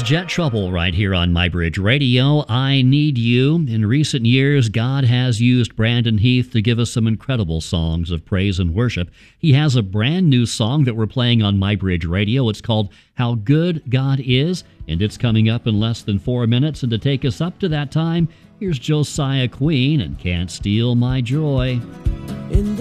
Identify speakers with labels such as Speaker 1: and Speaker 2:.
Speaker 1: Jet Trouble right here on MyBridge Radio. I Need You. In recent years, God has used Brandon Heath to give us some incredible songs of praise and worship. He has a brand new song that we're playing on MyBridge Radio. It's called How Good God Is, and it's coming up in less than 4 minutes. And to take us up to that time, here's Josiah Queen and Can't Steal My Joy.